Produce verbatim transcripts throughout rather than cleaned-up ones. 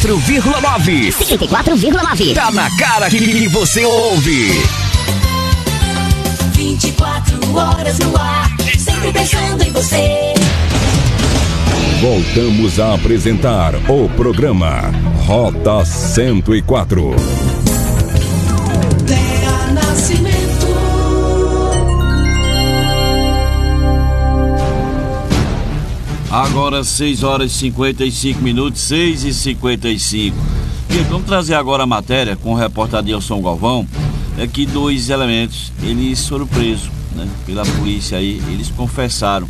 quatro vírgula nove. cinquenta e quatro vírgula nove. Tá na cara que você ouve. vinte e quatro horas no ar, sempre pensando em você. Voltamos a apresentar o programa Rota cento e quatro. Lea Nascimento. Agora seis horas e cinquenta e cinco minutos, seis e cinquenta e cinco. E vamos trazer agora a matéria com o repórter Adilson Galvão. É que dois elementos, eles foram presos, né, pela polícia aí. Eles confessaram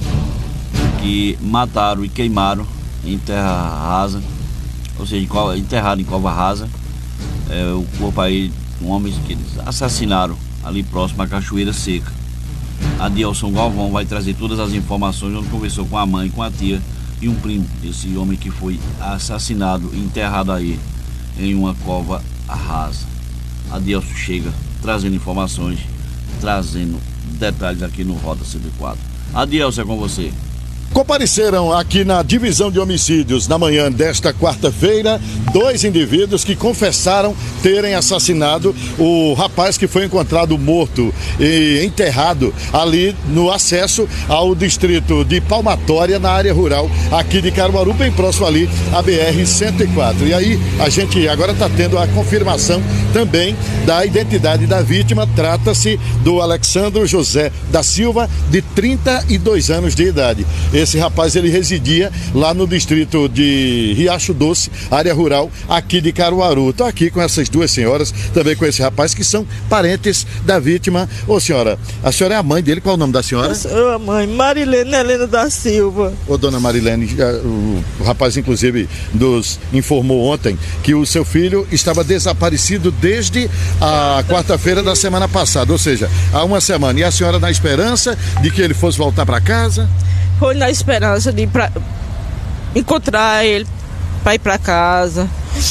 que mataram e queimaram em terra rasa, ou seja, enterraram em cova rasa, é, o corpo aí, um homem que eles assassinaram ali próximo à Cachoeira Seca. Adilson Galvão vai trazer todas as informações, onde conversou com a mãe, com a tia e um primo desse homem que foi assassinado e enterrado aí em uma cova rasa. Adilson chega trazendo informações, trazendo detalhes aqui no Rota cento e quatro. Adilson, é com você. Compareceram aqui na divisão de homicídios na manhã desta quarta-feira dois indivíduos que confessaram terem assassinado o rapaz que foi encontrado morto e enterrado ali no acesso ao distrito de Palmatória, na área rural aqui de Caruaru, bem próximo ali à B R cento e quatro. E aí a gente agora está tendo a confirmação também da identidade da vítima. Trata-se do Alexandro José da Silva, de trinta e dois anos de idade. Esse rapaz, ele residia lá no distrito de Riacho Doce, área rural aqui de Caruaru. Estou aqui com essas duas senhoras, também com esse rapaz, que são parentes da vítima. Ô senhora, a senhora é a mãe dele, qual é o nome da senhora? Eu sou a mãe, Marilene Helena da Silva. Ô dona Marilene, o, o rapaz inclusive nos informou ontem que o seu filho estava desaparecido desde a quarta-feira da semana passada, ou seja, há uma semana. E a senhora na esperança de que ele fosse voltar para casa? Foi na esperança de ir pra, encontrar ele, para ir para casa.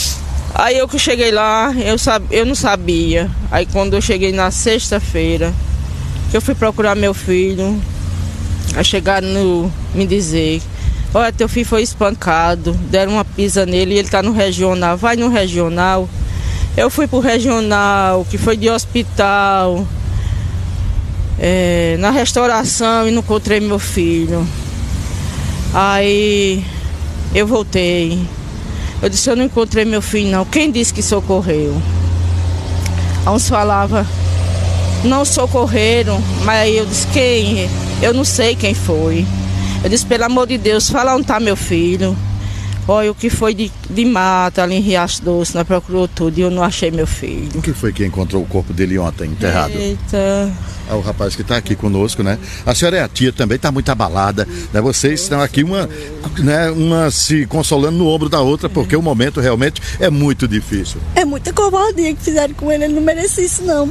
Aí eu que cheguei lá, eu, sab, eu não sabia. Aí quando eu cheguei na sexta-feira, eu fui procurar meu filho, aí chegaram no, me dizer: olha, teu filho foi espancado, deram uma pisa nele e ele está no regional, vai no regional. Eu fui pro regional, que foi de hospital, é, na restauração, e não encontrei meu filho. Aí eu voltei. Eu disse: eu não encontrei meu filho não. Quem disse que socorreu? Uns falavam: não socorreram. Mas aí eu disse: quem? Eu não sei quem foi. Eu disse: pelo amor de Deus, fala onde está meu filho. Olha, o que foi de, de mata ali em Riacho Doce, nós procurou tudo e eu não achei meu filho. O que foi que encontrou o corpo dele ontem, enterrado? Eita. É o rapaz que está aqui conosco, né? A senhora é a tia também, está muito abalada, né? Vocês estão aqui, uma, né, uma se consolando no ombro da outra, porque o momento realmente é muito difícil. É muita covardia que fizeram com ele, ele não merecia isso não.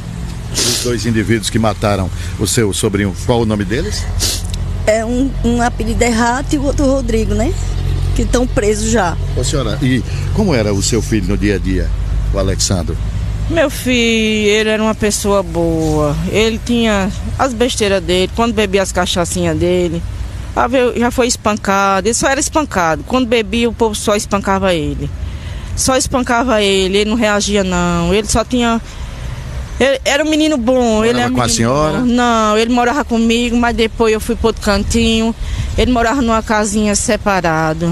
Os dois indivíduos que mataram o seu sobrinho, qual o nome deles? É um, um apelido é Rato e o outro Rodrigo, né? Que estão presos já. Ô senhora, e como era o seu filho no dia a dia, o Alexandro? Meu filho, ele era uma pessoa boa. Ele tinha as besteiras dele, quando bebia as cachaçinhas dele. Já foi espancado, ele só era espancado. Quando bebia, o povo só espancava ele. Só espancava ele, ele não reagia não. Ele só tinha... Ele era um menino bom. Morava ele era com a senhora? Bom. Não, ele morava comigo, mas depois eu fui para outro cantinho. Ele morava numa casinha separado.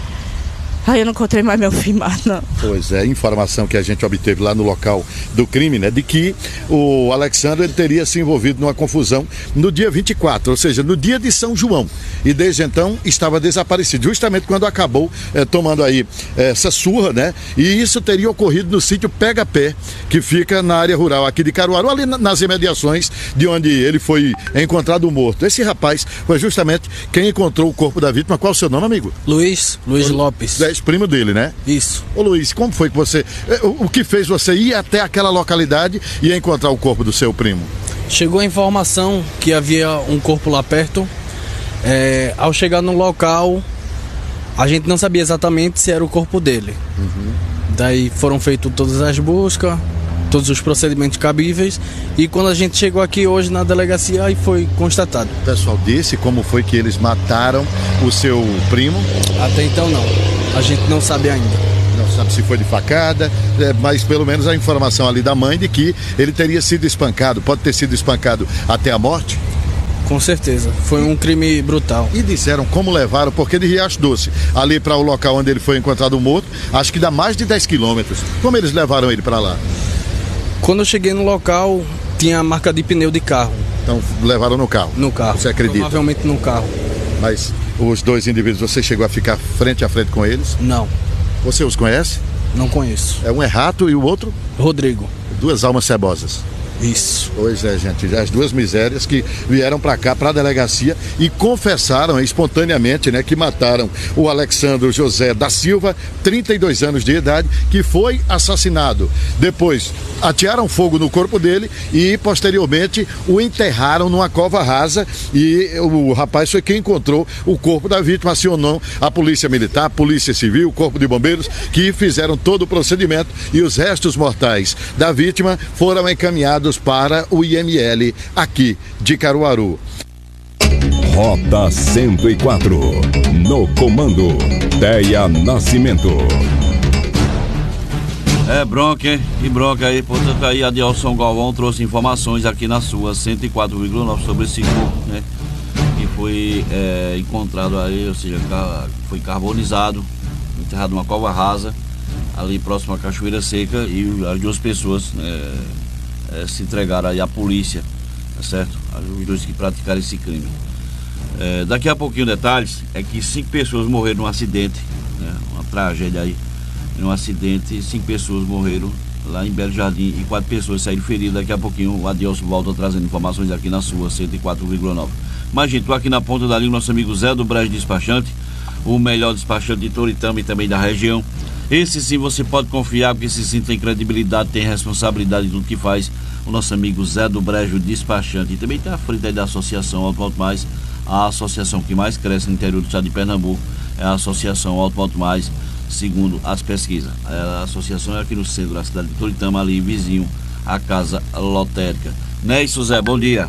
Aí eu não encontrei mais meu filho mais, não. Pois é, informação que a gente obteve lá no local do crime, né? De que o Alexandre ele teria se envolvido numa confusão no dia vinte e quatro, ou seja, no dia de São João. E desde então estava desaparecido, justamente quando acabou eh, tomando aí eh, essa surra, né? E isso teria ocorrido no sítio Pega Pé, que fica na área rural aqui de Caruaru, ali na, nas imediações de onde ele foi encontrado morto. Esse rapaz foi justamente quem encontrou o corpo da vítima. Qual é o seu nome, amigo? Luiz, Luiz o, Lopes. É primo dele, né? Isso. Ô Luiz, como foi que você... O, o que fez você ir até aquela localidade e encontrar o corpo do seu primo? Chegou a informação que havia um corpo lá perto. É, ao chegar no local, a gente não sabia exatamente se era o corpo dele. Uhum. Daí foram feitas todas as buscas, todos os procedimentos cabíveis, e quando a gente chegou aqui hoje na delegacia, aí foi constatado. O pessoal disse como foi que eles mataram o seu primo? Até então não, a gente não sabe ainda. Não sabe se foi de facada, é, mas pelo menos a informação ali da mãe de que ele teria sido espancado, pode ter sido espancado até a morte? Com certeza, foi um crime brutal. E disseram como levaram, porque de Riacho Doce, ali para o local onde ele foi encontrado morto, acho que dá mais de dez quilômetros. Como eles levaram ele para lá? Quando eu cheguei no local, tinha a marca de pneu de carro. Então levaram no carro? No carro. Você acredita? Provavelmente no carro. Mas os dois indivíduos, você chegou a ficar frente a frente com eles? Não. Você os conhece? Não conheço. É um é Rato e o outro? Rodrigo. Duas almas cebosas. Isso. Pois é, gente, as duas misérias que vieram para cá, para a delegacia e confessaram espontaneamente, né, que mataram o Alexandro José da Silva, trinta e dois anos de idade, que foi assassinado. Depois, atearam fogo no corpo dele e, posteriormente, o enterraram numa cova rasa e o rapaz foi quem encontrou o corpo da vítima, acionou a Polícia Militar, a Polícia Civil, o Corpo de Bombeiros, que fizeram todo o procedimento e os restos mortais da vítima foram encaminhados para o I M L aqui de Caruaru. Rota cento e quatro. No comando, Deia Nascimento. É bronca, hein? Que bronca aí. Portanto, aí a Adelson Galvão trouxe informações aqui na sua cento e quatro vírgula nove sobre esse corpo, né? Que foi é, encontrado aí, ou seja, foi carbonizado, enterrado numa cova rasa, ali próximo à Cachoeira Seca, e as duas pessoas é, é, se entregaram aí à polícia, tá certo? Os dois que praticaram esse crime. É, daqui a pouquinho, detalhes, é que cinco pessoas morreram num acidente, né? Uma tragédia aí, num acidente, cinco pessoas morreram lá em Belo Jardim e quatro pessoas saíram feridas. Daqui a pouquinho o Adelson volta trazendo informações aqui na sua cento e quatro vírgula nove. Mas, gente, tô aqui na ponta da língua, nosso amigo Zé do Brejo Despachante, o melhor despachante de Toritama e também da região. Esse sim você pode confiar, porque esse sim tem credibilidade, tem responsabilidade em tudo que faz. O nosso amigo Zé do Brejo Despachante. E também está à frente aí da Associação Auto Moto Mais, a associação que mais cresce no interior do estado de Pernambuco. É a Associação Auto Moto Mais, segundo as pesquisas. A associação é aqui no centro da cidade de Toritama, ali vizinho à Casa Lotérica. Né, isso, Zé? Bom dia.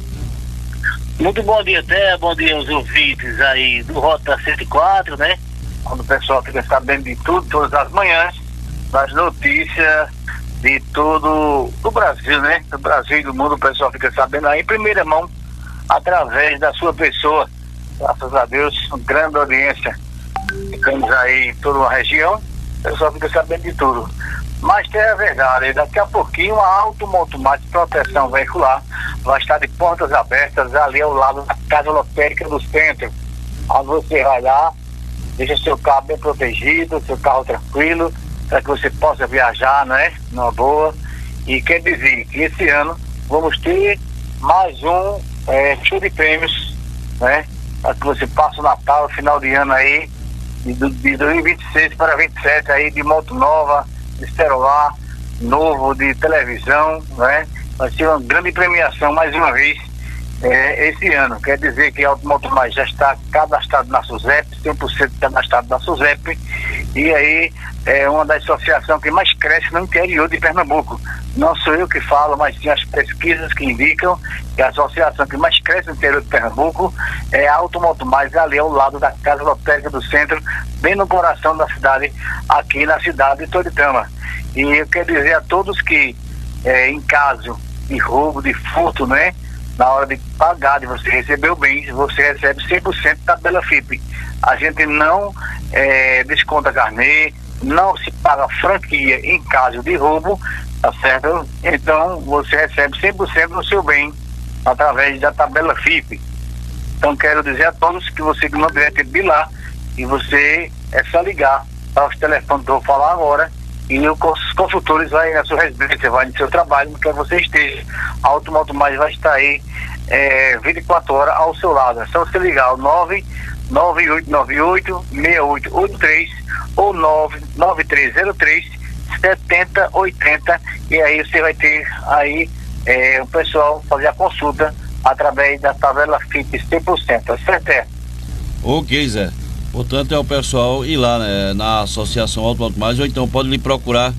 Muito bom dia, Té. Bom dia aos ouvintes aí do Rota cento e quatro, né? Quando o pessoal fica sabendo de tudo, todas as manhãs, das notícias de todo o Brasil, né? Do Brasil e do mundo, o pessoal fica sabendo aí em primeira mão, através da sua pessoa. Graças a Deus, uma grande audiência. Ficamos aí em toda uma região, o pessoal fica sabendo de tudo. Mas tem a verdade, daqui a pouquinho a Auto Moto Mais de proteção veicular vai estar de portas abertas ali ao lado da Casa Lotérica do Centro. Onde você vai lá, deixa seu carro bem protegido, seu carro tranquilo, para que você possa viajar, né? Numa boa. E quer dizer que esse ano vamos ter mais um é, show de prêmios, né? Para que você passe o Natal, final de ano aí, de, de dois mil e vinte e seis para vinte e sete aí, de moto nova, de celular novo, de televisão, né? Vai ser uma grande premiação mais uma vez é, esse ano. Quer dizer que a Auto Moto Mais já está cadastrado na SUSEP, cem por cento cadastrado na SUSEP, e aí é uma das associações que mais cresce no interior de Pernambuco. Não sou eu que falo, mas sim as pesquisas que indicam que a associação que mais cresce no interior de Pernambuco é a Auto Moto Mais, ali ao lado da Casa Lotérica do Centro, bem no coração da cidade, aqui na cidade de Toritama. E eu quero dizer a todos que é, em caso de roubo, de furto, né? Na hora de pagar, de você receber o bem, você recebe cem por cento da tabela F I P. A gente não é, desconta carnê, não se paga franquia em caso de roubo, tá certo? Então você recebe cem por cento do seu bem através da tabela F I P. Então quero dizer a todos que você não deve ter de ir lá, e você é só ligar para os telefones que eu vou falar agora, e os consultores vai na sua residência, vai no seu trabalho, onde quer você esteja. A Auto Moto Mais vai estar aí é, vinte e quatro horas ao seu lado. É só você ligar o nove nove oito nove oito seis oito oito três ou nove nove três zero três sete zero oito zero, e aí você vai ter aí é, o pessoal fazer a consulta através da tabela F I P cem por cento, certo? É? Ok, Zé. Portanto, é o pessoal ir lá, né, na Associação Auto Moto Mais, ou então pode lhe procurar,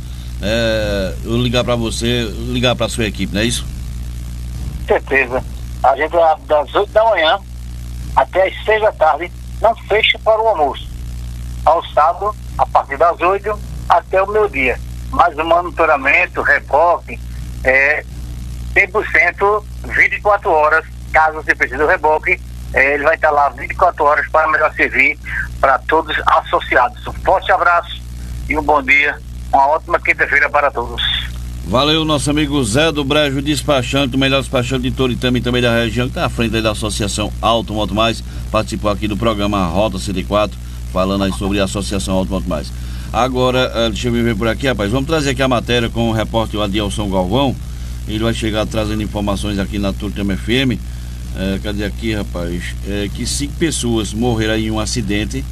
é, eu ligar para você, ligar para a sua equipe, não é isso? Certeza. A gente é das oito da manhã até as seis da tarde, não fecha para o almoço. Ao sábado, a partir das oito até o meio-dia. Mas o monitoramento, o reboque, é cem por cento vinte e quatro horas. Caso você precise do reboque, é, ele vai estar lá vinte e quatro horas para melhor servir para todos os associados. Um forte abraço e um bom dia. Uma ótima quinta-feira para todos. Valeu, nosso amigo Zé do Brejo, despachante, o melhor despachante de Toritama e também da região, que está à frente aí da Associação Auto Moto Mais, participou aqui do programa Rota cento e quatro, falando aí sobre a Associação Auto Moto Mais. Agora, deixa eu me ver por aqui, rapaz, vamos trazer aqui a matéria com o repórter Adielson Galvão. Ele vai chegar trazendo informações aqui na Toritama F M. É, cadê aqui, rapaz? É, que cinco pessoas morreram em um acidente.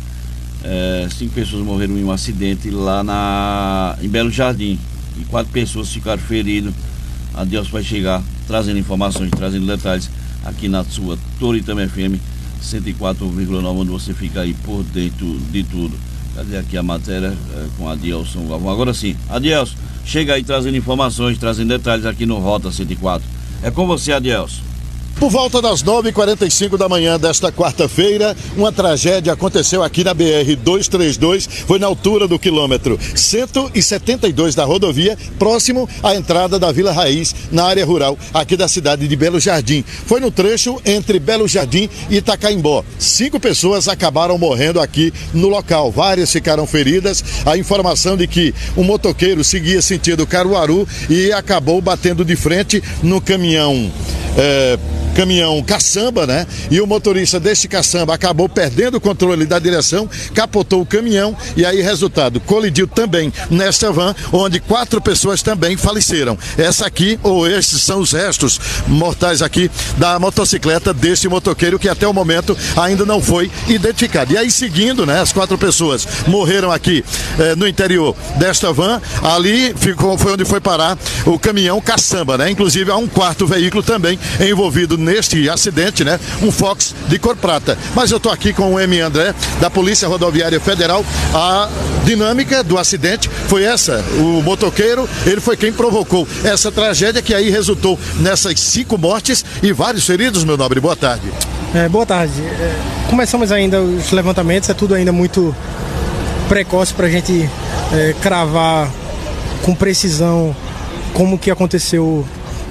É, cinco pessoas morreram em um acidente lá na, em Belo Jardim. E quatro pessoas ficaram feridas. A Deus vai chegar trazendo informações, trazendo detalhes aqui na sua Toritama F M cento e quatro vírgula nove, onde você fica aí por dentro de tudo. Cadê aqui a matéria é, com a Adielson Galvão? Agora sim, Adielson, chega aí trazendo informações, trazendo detalhes aqui no Rota cento e quatro. É com você, Adielson. Por volta das nove e quarenta e cinco da manhã desta quarta-feira, uma tragédia aconteceu aqui na B R duzentos e trinta e dois, foi na altura do quilômetro cento e setenta e dois da rodovia, próximo à entrada da Vila Raiz, na área rural aqui da cidade de Belo Jardim. Foi no trecho entre Belo Jardim e Itacaimbó. Cinco pessoas acabaram morrendo aqui no local, várias ficaram feridas. A informação de que um motoqueiro seguia sentido Caruaru e acabou batendo de frente no caminhão é, caminhão caçamba, né? E o motorista deste caçamba acabou perdendo o controle da direção, capotou o caminhão e aí, resultado, colidiu também nesta van, onde quatro pessoas também faleceram. Essa aqui, ou estes são os restos mortais aqui da motocicleta deste motoqueiro, que até o momento ainda não foi identificado. E aí, seguindo, né? As quatro pessoas morreram aqui eh, no interior desta van, ali ficou, foi onde foi parar o caminhão caçamba, né? Inclusive há um quarto veículo também envolvido neste acidente, né? Um Fox de cor prata. Mas eu estou aqui com o M. André, da Polícia Rodoviária Federal. A dinâmica do acidente foi essa: o motoqueiro, ele foi quem provocou essa tragédia, que aí resultou nessas cinco mortes e vários feridos, meu nobre. Boa tarde. É, boa tarde. É, começamos ainda os levantamentos, é tudo ainda muito precoce para a gente é, cravar com precisão como que aconteceu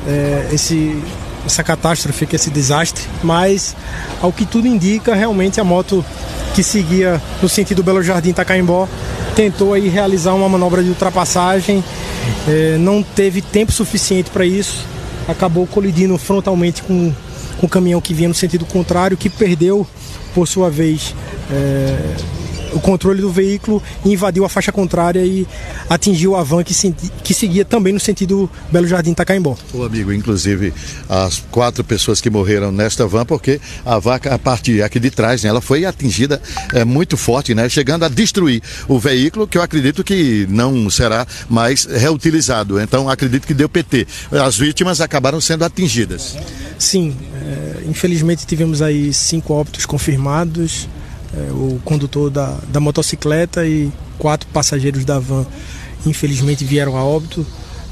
é, esse essa catástrofe, que esse desastre, mas ao que tudo indica, realmente a moto que seguia no sentido Belo Jardim-Itacaimbó tentou aí realizar uma manobra de ultrapassagem, eh, não teve tempo suficiente para isso, acabou colidindo frontalmente com, com o caminhão que vinha no sentido contrário, que perdeu, por sua vez, eh, o controle do veículo, invadiu a faixa contrária e atingiu a van que, se, que seguia também no sentido Belo Jardim-Itacaimbó. O amigo, inclusive, as quatro pessoas que morreram nesta van, porque a vaca, a parte aqui de trás, né, ela foi atingida é, muito forte, né, chegando a destruir o veículo, que eu acredito que não será mais reutilizado. Então, acredito que deu P T. As vítimas acabaram sendo atingidas. Sim, é, infelizmente tivemos aí cinco óbitos confirmados. É, o condutor da, da motocicleta e quatro passageiros da van infelizmente vieram a óbito.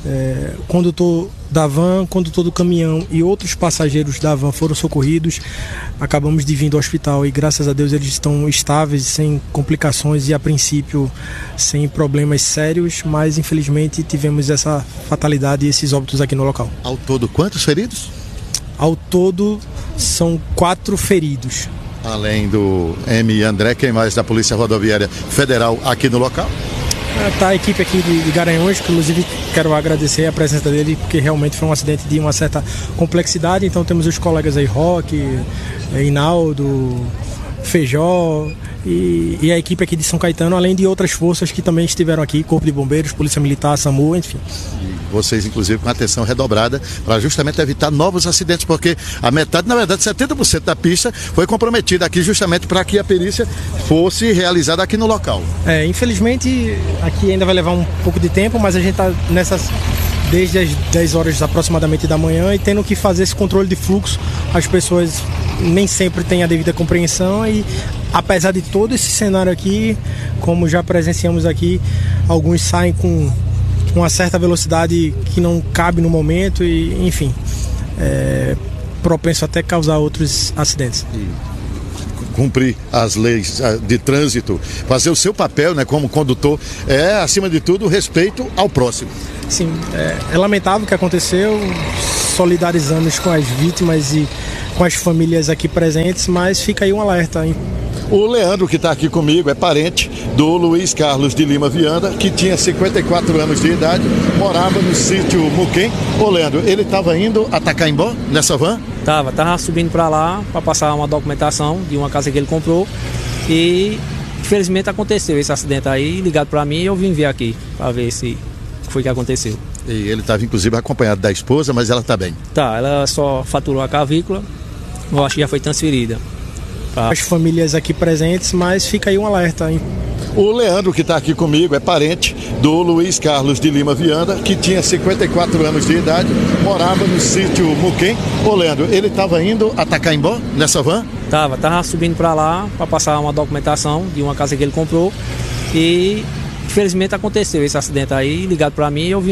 É, o condutor da van, condutor do caminhão e outros passageiros da van foram socorridos. Acabamos de vir do hospital e graças a Deus eles estão estáveis, sem complicações e a princípio sem problemas sérios, mas infelizmente tivemos essa fatalidade e esses óbitos aqui no local. Ao todo, quantos feridos? Ao todo são quatro feridos. Além do M. André, quem mais da Polícia Rodoviária Federal aqui no local? Está a equipe aqui de, de Garanhuns, que inclusive quero agradecer a presença dele, porque realmente foi um acidente de uma certa complexidade. Então temos os colegas aí, Roque, Hinaldo, Feijó e, e a equipe aqui de São Caetano, além de outras forças que também estiveram aqui, Corpo de Bombeiros, Polícia Militar, SAMU, enfim. E vocês, inclusive, com atenção redobrada para justamente evitar novos acidentes, porque a metade, na verdade, setenta por cento da pista foi comprometida aqui justamente para que a perícia fosse realizada aqui no local. É, infelizmente, aqui ainda vai levar um pouco de tempo, mas a gente está nessas desde as dez horas aproximadamente da manhã e tendo que fazer esse controle de fluxo. As pessoas nem sempre têm a devida compreensão e, apesar de todo esse cenário aqui, como já presenciamos aqui, alguns saem com uma certa velocidade que não cabe no momento e, enfim, é propenso até causar outros acidentes. E cumprir as leis ah, de trânsito, fazer o seu papel, né, como condutor, é, acima de tudo, o respeito ao próximo. Sim, é, é lamentável o que aconteceu, solidarizamos com as vítimas e com as famílias aqui presentes, mas fica aí um alerta, hein? O Leandro, que está aqui comigo, é parente do Luiz Carlos de Lima Viana, que tinha cinquenta e quatro anos de idade, morava no sítio Muquem. Ô Leandro, ele estava indo a Tacaimbó, nessa van? Tava, tava subindo para lá para passar uma documentação de uma casa que ele comprou e infelizmente aconteceu esse acidente aí, ligado para mim, e eu vim ver aqui para ver se foi que aconteceu. E ele estava inclusive acompanhado da esposa, mas ela está bem? Tá, ela só faturou a clavícula, eu acho que já foi transferida. Pra... As famílias aqui presentes, mas fica aí um alerta, hein? O Leandro, que está aqui comigo, é parente do Luiz Carlos de Lima Viana, que tinha cinquenta e quatro anos de idade, morava no sítio Muquem. Ô Leandro, ele estava indo a Tacaimbó, nessa van? Tava, tava subindo para lá para passar uma documentação de uma casa que ele comprou e infelizmente aconteceu esse acidente aí, ligado para mim, e eu vim